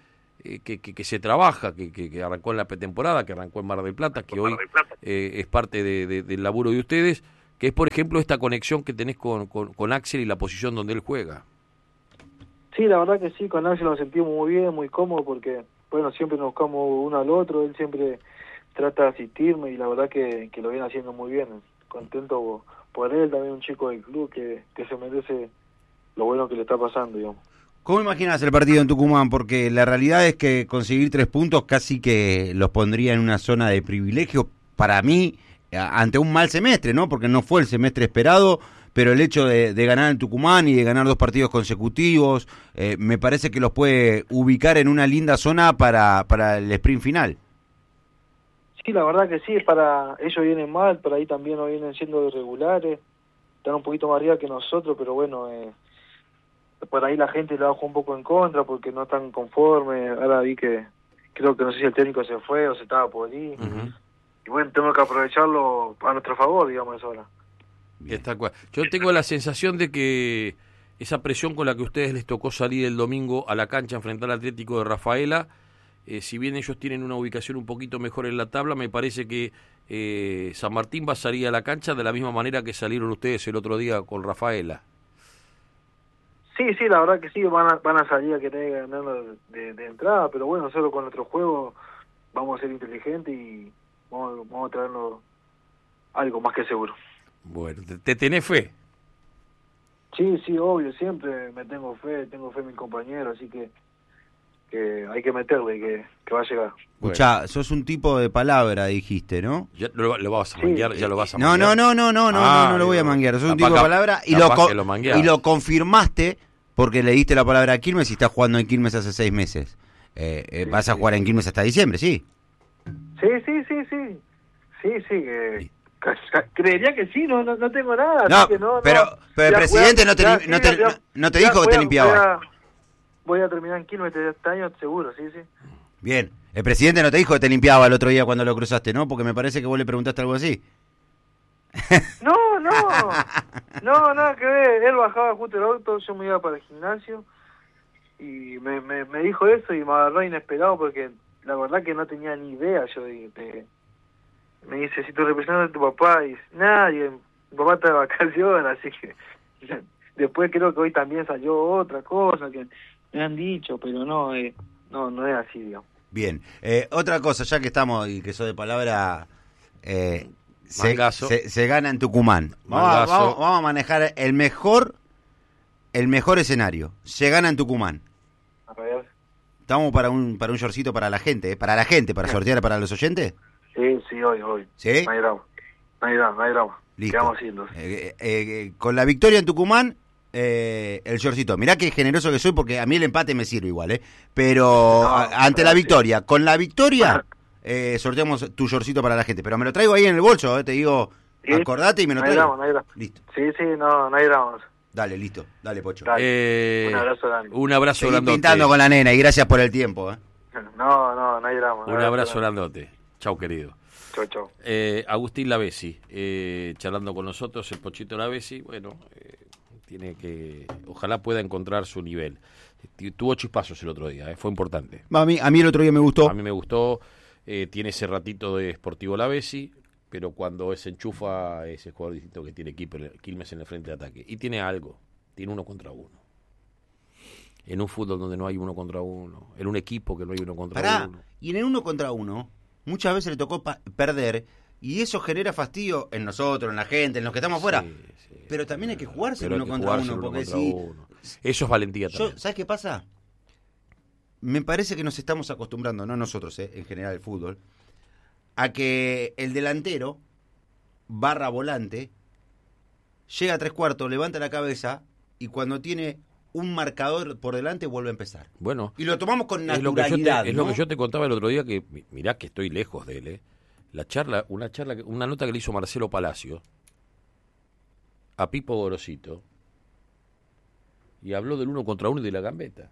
Speaker 2: eh, que, que, que se trabaja, que, que, que arrancó en la pretemporada, que arrancó en Mar del Plata, que hoy eh, es parte de, de, del laburo de ustedes, que es, por ejemplo, esta conexión que tenés con, con, con Axel y la posición donde él juega.
Speaker 3: Sí, la verdad que sí, con Axel nos sentimos muy bien, muy cómodos, porque, bueno, siempre nos buscamos uno al otro, él siempre trata de asistirme y la verdad que, que lo viene haciendo muy bien. Contento por él, también un chico del club que, que se merece lo bueno que le está pasando, digamos.
Speaker 1: ¿Cómo imaginas el partido en Tucumán? Porque la realidad es que conseguir tres puntos casi que los pondría en una zona de privilegio para mí, ante un mal semestre, ¿no? Porque no fue el semestre esperado, pero el hecho de, de ganar en Tucumán y de ganar dos partidos consecutivos, eh, me parece que los puede ubicar en una linda zona para, para el sprint final.
Speaker 3: Sí, la verdad que sí, para ellos vienen mal, pero ahí también no vienen siendo irregulares, están un poquito más arriba que nosotros, pero bueno, eh, por ahí la gente le bajó un poco en contra porque no están conformes. Ahora vi que creo que no sé si el técnico se fue o se estaba por ahí. Uh-huh. Y bueno, tenemos que aprovecharlo a nuestro favor, digamos, eso ahora.
Speaker 2: Está cual. Yo tengo la sensación de que esa presión con la que a ustedes les tocó salir el domingo a la cancha a enfrentar al Atlético de Rafaela, eh, si bien ellos tienen una ubicación un poquito mejor en la tabla, me parece que eh, San Martín va a salir a la cancha de la misma manera que salieron ustedes el otro día con Rafaela.
Speaker 3: Sí, sí, la verdad que sí, van a, van a salir a querer ganarlo de, de entrada, pero bueno, solo con nuestro juego vamos a ser inteligentes y vamos, vamos a traernos algo más que seguro.
Speaker 2: Bueno, ¿te, te tenés fe?
Speaker 3: Sí, sí, obvio, siempre me tengo fe, tengo fe en mi compañero, así que, que hay que meterle, que, que va a llegar.
Speaker 1: Escuchá, bueno. Sos un tipo de palabra, dijiste, ¿no?
Speaker 2: Ya lo, lo vas a manguear, sí. ya lo vas a
Speaker 1: no,
Speaker 2: manguear.
Speaker 1: No, no, no, no,
Speaker 2: ah,
Speaker 1: no, no lo voy a manguear, sos un tipo de palabra y lo,
Speaker 2: lo
Speaker 1: y lo confirmaste porque le diste la palabra a Quilmes y estás jugando en Quilmes hace seis meses. Eh, eh, sí, vas a sí, jugar sí. en Quilmes hasta diciembre, ¿sí?
Speaker 3: Sí, sí, sí, sí. Sí, sí, que... Creería que sí, no no, no tengo nada.
Speaker 1: No,
Speaker 3: que no
Speaker 1: pero,
Speaker 3: no.
Speaker 1: pero el presidente a, no te, ya, no te, ya, no te dijo que te
Speaker 3: a,
Speaker 1: limpiaba.
Speaker 3: Voy a, voy a terminar en Quilmes este año, seguro, sí, sí.
Speaker 1: Bien, el presidente no te dijo que te limpiaba el otro día cuando lo cruzaste, ¿no? Porque me parece que vos le preguntaste algo así.
Speaker 3: No, no, no, nada que ver. Él bajaba justo el auto, yo me iba para el gimnasio y me, me, me dijo eso y me agarró inesperado porque la verdad que no tenía ni idea yo de... de me dice, si tu representante es tu papá, y nadie, mi papá está de vacaciones, así que después creo que hoy también salió otra cosa que me han dicho, pero no, eh, no, no es así, digamos.
Speaker 1: Bien, eh, otra cosa, ya que estamos y que soy de palabra, eh, se, se, se gana en Tucumán. Vamos a, vamos, vamos a manejar el mejor, el mejor escenario. Se gana en Tucumán.
Speaker 3: A ver.
Speaker 1: Estamos para un, para un shortcito para la gente, ¿eh? Para la gente, para sortear para los oyentes.
Speaker 3: Sí, sí, hoy, hoy.
Speaker 1: ¿Sí?
Speaker 3: No hay drama, no hay drama, no hay drama.
Speaker 1: Listo.
Speaker 3: Quedamos haciendo.
Speaker 1: Eh, eh, eh, con la victoria en Tucumán, eh, el shortcito. Mirá qué generoso que soy porque a mí el empate me sirve igual, ¿eh? Pero no, a, ante la victoria, sí. Con la victoria, eh, sorteamos tu shortcito para la gente. Pero me lo traigo ahí en el bolso, ¿eh? Te digo, sí. Acordate y me lo
Speaker 3: no
Speaker 1: traigo.
Speaker 3: Hay drama, no hay drama.
Speaker 1: Listo.
Speaker 3: Sí, sí, no, no hay drama.
Speaker 1: Dale, listo. Dale, Pocho.
Speaker 3: Dale.
Speaker 2: Eh,
Speaker 3: un abrazo grande.
Speaker 2: Un abrazo grandote.
Speaker 1: Pintando con la nena y gracias por el tiempo, ¿eh?
Speaker 3: No, no, no hay drama.
Speaker 2: Un abrazo, abrazo grandote. Chau, querido.
Speaker 3: Chau, chau.
Speaker 2: Eh, Agustín Lavesi, eh, charlando con nosotros, el Pochito Lavesi, bueno, eh, tiene que, ojalá pueda encontrar su nivel. Tuvo chispazos el otro día, eh, fue importante.
Speaker 1: A mí, a mí el otro día me gustó.
Speaker 2: A mí me gustó, eh, tiene ese ratito de Sportivo Lavesi, pero cuando se enchufa ese jugador distinto que tiene Quilmes en el frente de ataque. Y tiene algo, tiene uno contra uno. En un fútbol donde no hay uno contra uno, en un equipo que no hay uno contra
Speaker 1: Pará,
Speaker 2: uno.
Speaker 1: Y en el uno contra uno, muchas veces le tocó pa- perder, y eso genera fastidio en nosotros, en la gente, en los que estamos afuera.
Speaker 2: Sí, sí,
Speaker 1: pero también hay que jugarse
Speaker 2: pero
Speaker 1: uno
Speaker 2: hay que
Speaker 1: contra
Speaker 2: jugarse
Speaker 1: uno,
Speaker 2: uno
Speaker 1: porque
Speaker 2: contra
Speaker 1: si...
Speaker 2: uno. Eso es valentía también.
Speaker 1: Yo, ¿sabes qué pasa? Me parece que nos estamos acostumbrando, no nosotros, eh, en general el fútbol, a que el delantero, barra volante, llega a tres cuartos, levanta la cabeza, y cuando tiene un marcador por delante vuelve a empezar.
Speaker 2: Bueno,
Speaker 1: y lo tomamos con
Speaker 2: es lo que yo
Speaker 1: naturalidad.
Speaker 2: te, es
Speaker 1: ¿no?
Speaker 2: lo que yo te contaba el otro día, que mirá que estoy lejos de él, ¿eh? La charla, una charla, una nota que le hizo Marcelo Palacio a Pipo Gorosito, y habló del uno contra uno y de la gambeta,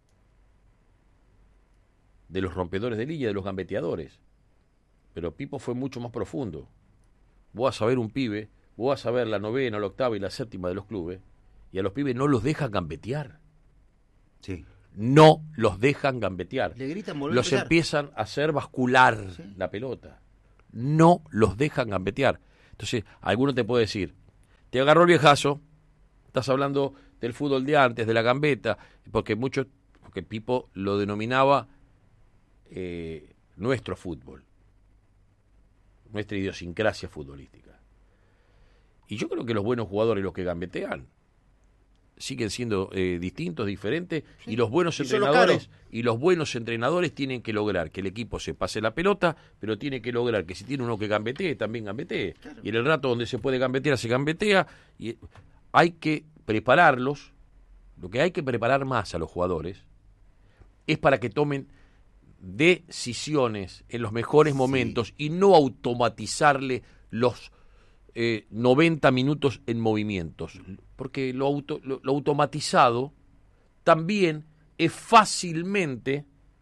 Speaker 2: de los rompedores de línea, de los gambeteadores. Pero Pipo fue mucho más profundo. Vos vas a ver un pibe, vos vas a ver la novena, la octava y la séptima de los clubes, y a los pibes no los deja gambetear.
Speaker 1: Sí.
Speaker 2: no los dejan gambetear.
Speaker 1: Le gritan volver
Speaker 2: Los
Speaker 1: a empezar.
Speaker 2: empiezan a hacer bascular
Speaker 1: Sí.
Speaker 2: la pelota. No los dejan gambetear. Entonces, alguno te puede decir, te agarró el viejazo, estás hablando del fútbol de antes, de la gambeta, porque muchos, porque Pipo lo denominaba eh, nuestro fútbol, nuestra idiosincrasia futbolística. Y yo creo que los buenos jugadores, los que gambetean, siguen siendo eh, distintos, diferentes,
Speaker 1: Sí.
Speaker 2: y los buenos
Speaker 1: Y son los
Speaker 2: entrenadores
Speaker 1: caros.
Speaker 2: y los buenos entrenadores tienen que lograr que el equipo se pase la pelota, pero tiene que lograr que si tiene uno que gambetee, también gambetee.
Speaker 1: Claro.
Speaker 2: Y en el rato donde se puede gambetear, se gambetea, y hay que prepararlos. Lo que hay que preparar más a los jugadores es para que tomen decisiones en los mejores
Speaker 1: Sí.
Speaker 2: momentos y no automatizarle los eh, noventa minutos en movimientos, porque lo, auto, lo, lo automatizado también es fácilmente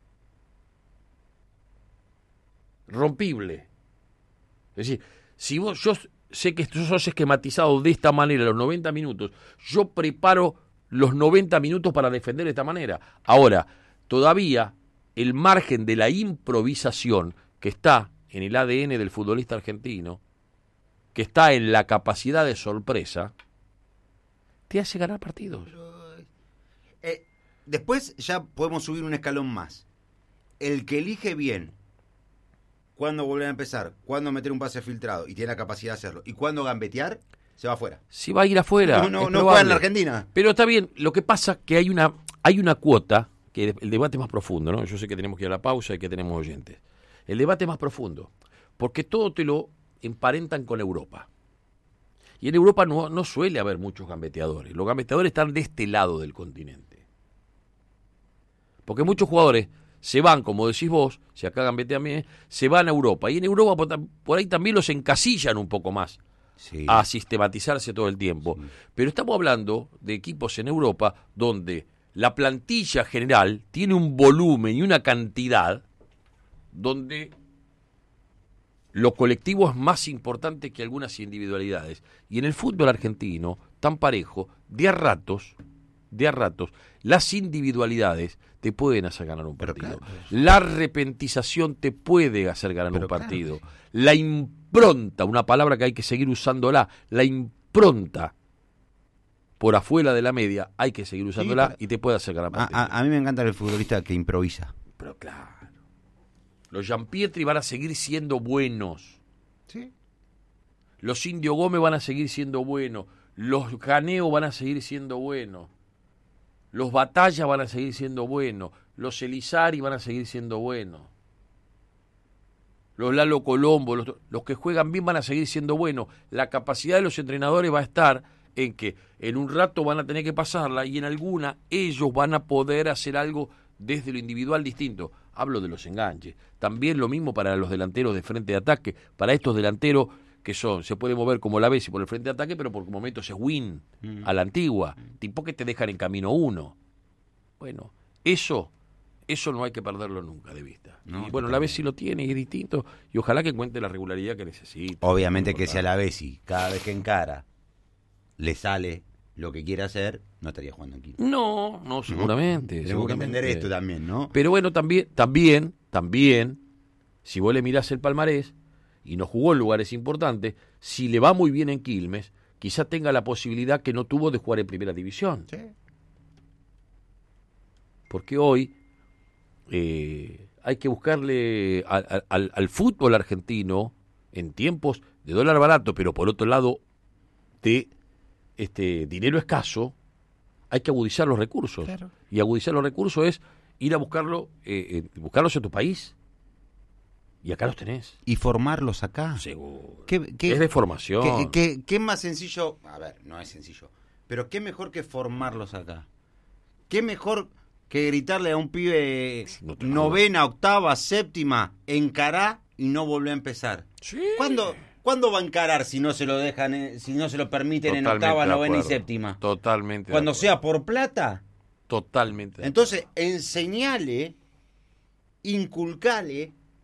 Speaker 2: rompible. Es decir, si vos, yo sé que tú sos esquematizado de esta manera los noventa minutos, yo preparo los noventa minutos para defender de esta manera. Ahora, todavía el margen de la improvisación que está en el A D N del futbolista argentino, que está en la capacidad de sorpresa, te hace ganar partidos.
Speaker 1: Eh, después ya podemos subir un escalón más. El que elige bien cuándo volver a empezar, cuándo meter un pase filtrado y tiene la capacidad de hacerlo, y cuándo gambetear, se va afuera.
Speaker 2: Si va a ir afuera.
Speaker 1: No, no,
Speaker 2: es
Speaker 1: no
Speaker 2: probable.
Speaker 1: juega en la Argentina.
Speaker 2: Pero está bien, lo que pasa que hay una, hay una cuota, que el debate es más profundo, ¿no? Yo sé que tenemos que ir a la pausa y que tenemos oyentes. El debate es más profundo, porque todo te lo emparentan con Europa. Y en Europa no, no suele haber muchos gambeteadores. Los gambeteadores están de este lado del continente. Porque muchos jugadores se van, como decís vos, si acá gambetean bien, se van a Europa. Y en Europa por, por ahí también los encasillan un poco más
Speaker 1: Sí.
Speaker 2: a sistematizarse todo el tiempo.
Speaker 1: Sí.
Speaker 2: Pero estamos hablando de equipos en Europa donde la plantilla general tiene un volumen y una cantidad donde lo colectivo es más importante que algunas individualidades. Y en el fútbol argentino, tan parejo, de a ratos, de a ratos, las individualidades te pueden hacer ganar un
Speaker 1: Pero
Speaker 2: partido.
Speaker 1: claro.
Speaker 2: La repentización te puede hacer ganar
Speaker 1: Pero
Speaker 2: un
Speaker 1: claro.
Speaker 2: partido. La impronta, una palabra que hay que seguir usándola, la impronta por afuera de la media, hay que seguir usándola
Speaker 1: pero-
Speaker 2: y te puede hacer ganar
Speaker 1: A,
Speaker 2: partidos.
Speaker 1: a- a mí me encanta el futbolista que improvisa.
Speaker 2: Pero claro, los Gianpietri van a seguir siendo buenos.
Speaker 1: Sí.
Speaker 2: Los Indio Gómez van a seguir siendo buenos. Los Caneo van a seguir siendo buenos. Los Batalla van a seguir siendo buenos. Los Elizari van a seguir siendo buenos. Los Lalo Colombo, los, los que juegan bien van a seguir siendo buenos. La capacidad de los entrenadores va a estar en que en un rato van a tener que pasarla y en alguna ellos van a poder hacer algo desde lo individual distinto. Hablo de los enganches. También lo mismo para los delanteros de frente de ataque. Para estos delanteros que son, se puede mover como la Bessi por el frente de ataque, pero por momentos es win,
Speaker 1: Mm.
Speaker 2: a la antigua. Tipo que te dejan en camino uno. Bueno, eso, eso no hay que perderlo nunca de vista.
Speaker 1: No,
Speaker 2: y bueno, la Bessi lo tiene y es distinto. Y ojalá que encuentre la regularidad que necesita.
Speaker 1: Obviamente que si a
Speaker 2: la
Speaker 1: la Bessi, cada vez que encara, le sale lo que quiere hacer, no estaría jugando en quinto.
Speaker 2: No, no, seguramente.
Speaker 1: Tenemos que
Speaker 2: seguramente.
Speaker 1: entender esto también, ¿no?
Speaker 2: Pero bueno, también, también, también, si vos le mirás el palmarés y no jugó en lugares importantes, si le va muy bien en Quilmes, quizá tenga la posibilidad que no tuvo de jugar en primera división.
Speaker 1: Sí.
Speaker 2: Porque hoy eh, hay que buscarle a- a- al, al fútbol argentino en tiempos de dólar barato, pero por otro lado de este dinero escaso, hay que agudizar los recursos.
Speaker 1: Claro.
Speaker 2: Y agudizar los recursos es ir a buscarlo, eh, eh, buscarlos en tu país. Y acá los tenés.
Speaker 1: Y formarlos acá.
Speaker 2: Seguro.
Speaker 1: ¿Qué, qué-
Speaker 2: es de formación.
Speaker 1: qué- qué- qué más sencillo? A ver, no es sencillo. Pero qué mejor que formarlos acá. Qué mejor que gritarle a un pibe
Speaker 2: No te
Speaker 1: novena, octava, séptima, encará y no volver a empezar.
Speaker 2: Sí.
Speaker 1: ¿Cuándo, ¿Cuándo va a encarar si no se lo dejan, eh, si no se lo permiten en
Speaker 2: Totalmente
Speaker 1: octava,
Speaker 2: de
Speaker 1: novena y
Speaker 2: acuerdo.
Speaker 1: séptima?
Speaker 2: Totalmente. de
Speaker 1: Cuando
Speaker 2: acuerdo.
Speaker 1: sea por plata.
Speaker 2: Totalmente. de
Speaker 1: Entonces, enseñale, inculcale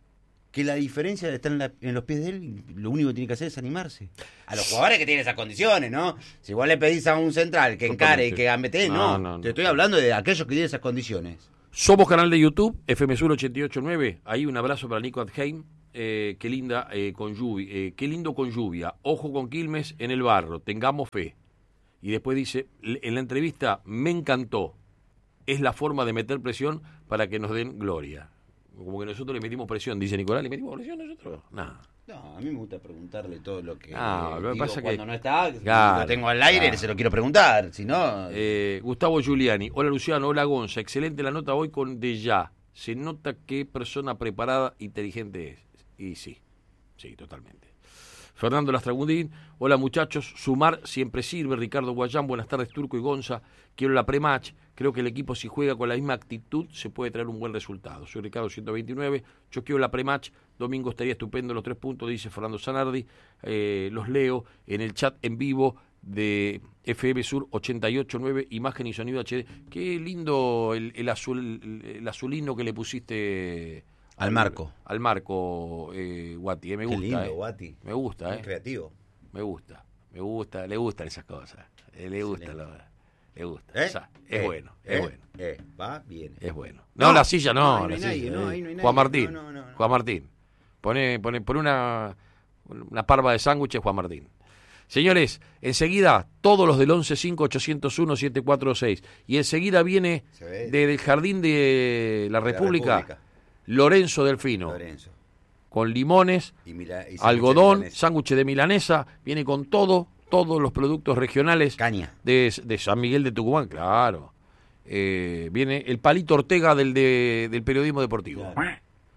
Speaker 1: que la diferencia está en, la, en los pies de él, y lo único que tiene que hacer es animarse. A los jugadores que tienen esas condiciones, ¿no? Si igual le pedís a un central que encare y que gambetee, no, no, no, no. Te estoy hablando de aquellos que tienen esas condiciones.
Speaker 2: Somos canal de YouTube, F M Sur ochenta y ocho nueve. Ahí un abrazo para Nico Adheim. Eh, qué linda eh, con lluvia, eh, qué lindo con lluvia. Ojo con Quilmes en el barro, tengamos fe. Y después dice, en la entrevista, me encantó. Es la forma de meter presión para que nos den gloria. Como que nosotros le metimos presión, dice Nicolás, ¿le metimos presión nosotros? No.
Speaker 1: No, a mí me gusta preguntarle todo lo que,
Speaker 2: no,
Speaker 1: eh,
Speaker 2: lo que
Speaker 1: digo
Speaker 2: pasa
Speaker 1: cuando
Speaker 2: que,
Speaker 1: no está,
Speaker 2: claro,
Speaker 1: lo tengo al aire,
Speaker 2: claro.
Speaker 1: Se lo quiero preguntar, si no...
Speaker 2: Eh, Gustavo Giuliani, hola Luciano, hola Gonza, excelente la nota hoy con De Ya. Se nota qué persona preparada, inteligente es. Y sí, sí, totalmente. Fernando Lastragundín, hola muchachos, sumar siempre sirve. Ricardo Guayán, buenas tardes Turco y Gonza, quiero la pre-match, creo que el equipo si juega con la misma actitud se puede traer un buen resultado. Soy Ricardo ciento veintinueve, yo quiero la pre-match, domingo estaría estupendo los tres puntos, dice Fernando Zanardi, eh, los leo en el chat en vivo de F M Sur ochenta y ocho nueve, imagen y sonido H D. Qué lindo el, el, azul, el, el azulino que le pusiste...
Speaker 1: Al marco.
Speaker 2: Al marco, eh, Guati, eh, me
Speaker 1: Qué
Speaker 2: gusta.
Speaker 1: lindo,
Speaker 2: eh.
Speaker 1: Guati.
Speaker 2: Me gusta,
Speaker 1: Muy
Speaker 2: eh.
Speaker 1: creativo.
Speaker 2: Me gusta, me gusta, le gustan esas cosas. Eh, le gusta, lo, le gusta.
Speaker 1: ¿Eh?
Speaker 2: O sea, es
Speaker 1: eh,
Speaker 2: bueno,
Speaker 1: eh,
Speaker 2: es bueno.
Speaker 1: Eh, va bien.
Speaker 2: Es bueno. No,
Speaker 1: No,
Speaker 2: la silla no,
Speaker 1: no, ahí no
Speaker 2: la
Speaker 1: hay
Speaker 2: silla.
Speaker 1: nadie, no,
Speaker 2: eh.
Speaker 1: ahí no hay nadie.
Speaker 2: Juan Martín,
Speaker 1: No, no, no, no.
Speaker 2: Juan Martín. Pone, pone, pone una, una parva de sándwiches, Juan Martín. Señores, enseguida, todos los del once cinco ochocientos uno siete cuatro seis. Y enseguida viene desde el Jardín de la República,
Speaker 1: la República.
Speaker 2: Lorenzo Delfino.
Speaker 1: Lorenzo.
Speaker 2: Con limones,
Speaker 1: Y mila, y
Speaker 2: algodón,
Speaker 1: de
Speaker 2: sándwich de milanesa, viene con todo, todos los productos regionales
Speaker 1: caña.
Speaker 2: de, de San Miguel de Tucumán, claro. Eh, viene el Palito Ortega del, de, del periodismo deportivo.
Speaker 1: Claro.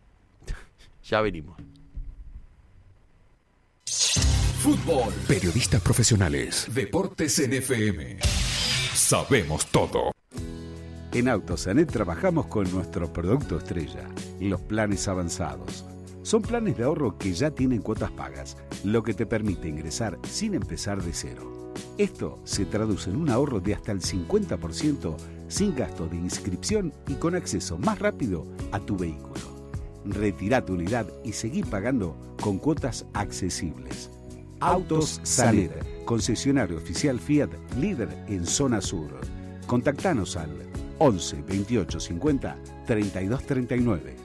Speaker 2: Ya venimos.
Speaker 4: Fútbol, periodistas profesionales, deportes en F M. Sabemos todo.
Speaker 5: En Autosanet trabajamos con nuestro producto estrella, los planes avanzados. Son planes de ahorro que ya tienen cuotas pagas, lo que te permite ingresar sin empezar de cero. Esto se traduce en un ahorro de hasta el cincuenta por ciento sin gasto de inscripción y con acceso más rápido a tu vehículo. Retirá tu unidad y seguí pagando con cuotas accesibles. Autos Sanet, concesionario oficial Fiat, líder en zona sur. Contactanos al once veintiocho cincuenta treinta y dos treinta y nueve.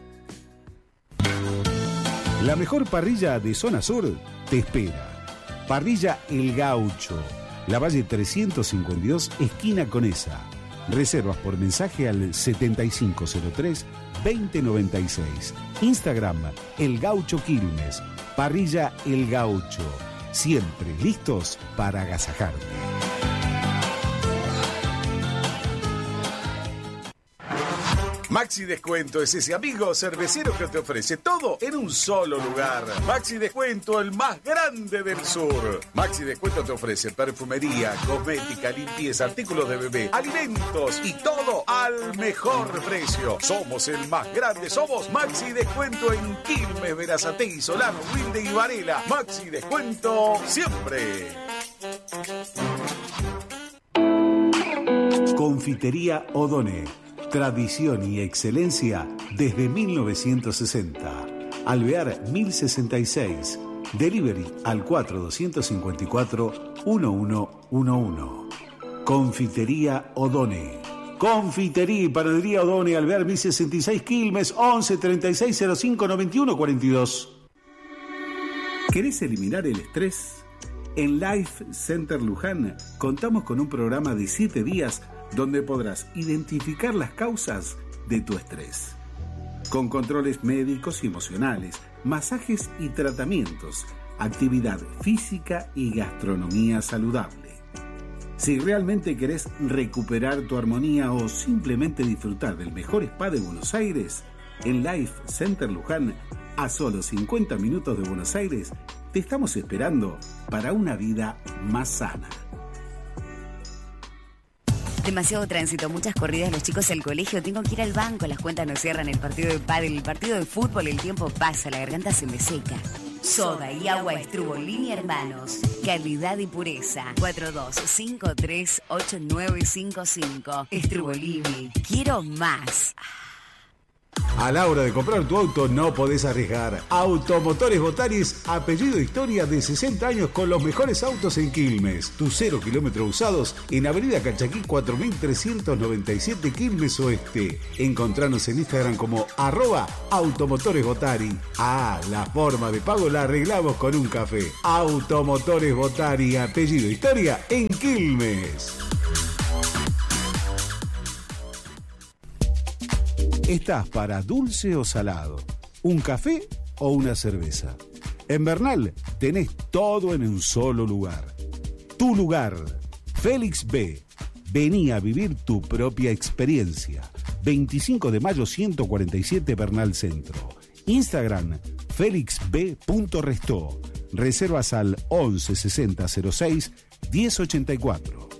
Speaker 5: La mejor parrilla de zona sur te espera. Parrilla El Gaucho, La Valle trescientos cincuenta y dos, esquina Conesa. Reservas por mensaje al setenta y cinco cero tres veinte noventa y seis. Instagram El Gaucho Quilmes. Parrilla El Gaucho. Siempre listos para agasajarte.
Speaker 6: Maxi Descuento es ese amigo cervecero que te ofrece todo en un solo lugar. Maxi Descuento, el más grande del sur. Maxi Descuento te ofrece perfumería, cosmética, limpieza, artículos de bebé, alimentos y todo al mejor precio. Somos el más grande, somos Maxi Descuento en Quilmes, Berazategui, Solano, Wilde y Varela. Maxi Descuento siempre.
Speaker 5: Confitería Odone. Tradición y excelencia desde mil novecientos sesenta. Alvear mil sesenta y seis. Delivery al cuatro dos cinco cuatro uno uno uno uno. Confitería Odone. Confitería y panadería Odone, Alvear mil sesenta y seis, Quilmes, once treinta y seis cero cinco noventa y uno cuarenta y dos. ¿Querés eliminar el estrés? En Life Center Luján contamos con un programa de siete días donde podrás identificar las causas de tu estrés. Con controles médicos y emocionales, masajes y tratamientos, actividad física y gastronomía saludable. Si realmente querés recuperar tu armonía o simplemente disfrutar del mejor spa de Buenos Aires, en Life Center Luján, a solo cincuenta minutos de Buenos Aires, te estamos esperando para una vida más sana.
Speaker 7: Demasiado tránsito, muchas corridas, los chicos al colegio, tengo que ir al banco, las cuentas no cierran, el partido de pádel, el partido de fútbol, el tiempo pasa, la garganta se me seca. Soda y agua Estrubolini Hermanos, calidad y pureza. cuatro dos cinco tres ocho nueve cinco cinco. Estrubolini, quiero más.
Speaker 5: A la hora de comprar tu auto no podés arriesgar. Automotores Botaris, apellido Historia, de sesenta años con los mejores autos en Quilmes. Tus cero kilómetros usados en Avenida Calchaquí cuatro mil trescientos noventa y siete, Quilmes Oeste. Encontranos en Instagram como arroba Automotores Botari. Ah, la forma de pago la arreglamos con un café. Automotores Botari, apellido Historia, en Quilmes. ¿Estás para dulce o salado? ¿Un café o una cerveza? En Bernal tenés todo en un solo lugar. Tu lugar, Félix B. Vení a vivir tu propia experiencia. veinticinco de mayo ciento cuarenta y siete, Bernal Centro. Instagram, felix b punto restó. Reservas al once sesenta cero seis diez ochenta y cuatro.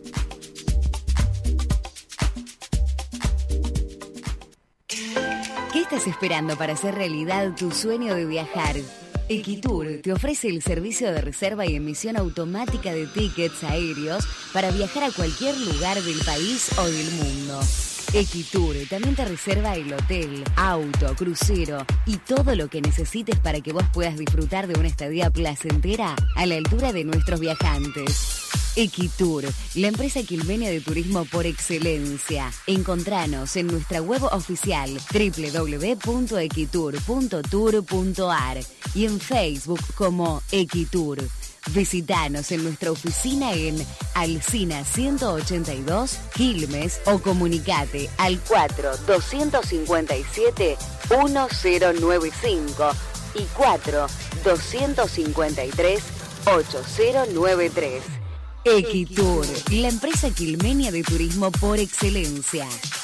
Speaker 7: ¿Qué estás esperando para hacer realidad tu sueño de viajar? Equitur te ofrece el servicio de reserva y emisión automática de tickets aéreos para viajar a cualquier lugar del país o del mundo. Equitur también te reserva el hotel, auto, crucero y todo lo que necesites para que vos puedas disfrutar de una estadía placentera a la altura de nuestros viajantes. Equitur, la empresa quilmenia de turismo por excelencia. Encontranos en nuestra web oficial doble u doble u doble u punto equitur punto tour punto a r y en Facebook como Equitur. Visítanos en nuestra oficina en Alsina ciento ochenta y dos, Quilmes, o comunicate al cuatro doscientos cincuenta y siete mil noventa y cinco y cuatro doscientos cincuenta y tres ochenta noventa y tres. Equitur, la empresa quilmenia de turismo por excelencia.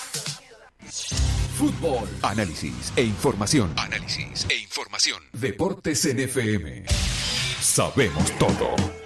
Speaker 4: Fútbol, análisis e información. Análisis e información. Deportes en F M. Sabemos todo.